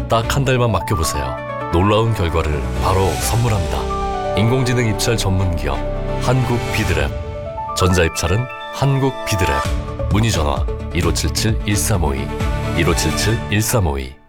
딱 한 달만 맡겨보세요. 놀라운 결과를 바로 선물합니다. 인공지능 입찰 전문기업 한국비드랩. 전자입찰은 한국비드랩. 문의전화 1577-1352 1577-1352